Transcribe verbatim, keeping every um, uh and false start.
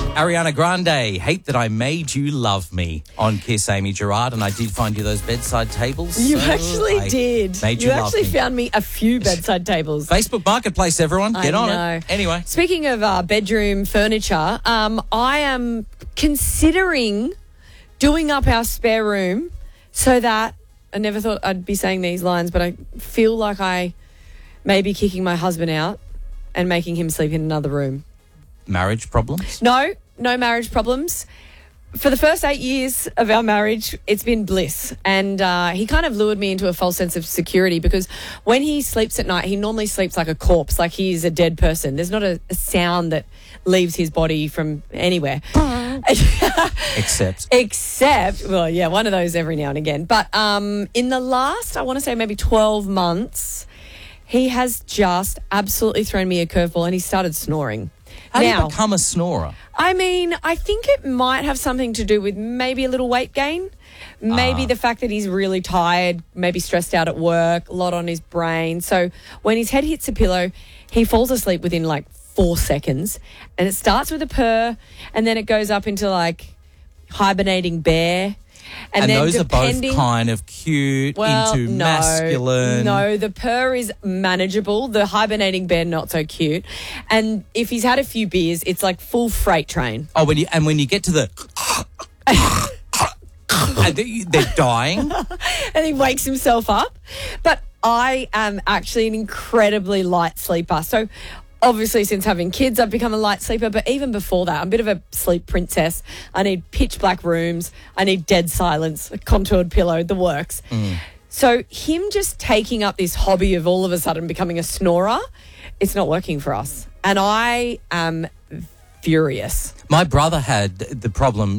Ariana Grande, Hate That I Made You Love Me on Kiss, Amy Gerard, and I did find you those bedside tables. You so actually I did. Made you, you love actually me. found me a few bedside tables. Facebook Marketplace, everyone. Get I on know. it. Anyway. Speaking of uh, bedroom furniture, um, I am considering doing up our spare room so that I never thought I'd be saying these lines, but I feel like I may be kicking my husband out and making him sleep in another room. Marriage problems? No, no marriage problems. For the first eight years of our marriage, it's been bliss. And uh, he kind of lured me into a false sense of security because when he sleeps at night, he normally sleeps like a corpse, like he's a dead person. There's not a, a sound that leaves his body from anywhere. Except? Except, well, yeah, one of those every now and again. But um, in the last, I want to say maybe twelve months, he has just absolutely thrown me a curveball and he started snoring. How do now, you become a snorer? I mean, I think it might have something to do with maybe a little weight gain. Maybe Ah. the fact that he's really tired, maybe stressed out at work, a lot on his brain. So when his head hits a pillow, he falls asleep within like four seconds. And it starts with a purr and then it goes up into like hibernating bear. And, And then those are both depending- kind of cute, well, into no, masculine. No, the purr is manageable. The hibernating bear, not so cute. And if he's had a few beers, it's like full freight train. Oh, when you, and when you get to the... and they- they're dying. And he wakes himself up. But I am actually an incredibly light sleeper. So obviously since having kids, I've become a light sleeper. But even before that, I'm a bit of a sleep princess. I need pitch black rooms. I need dead silence, a contoured pillow, the works. Mm. So him just taking up this hobby of all of a sudden becoming a snorer, it's not working for us. And I am furious. My brother had the problem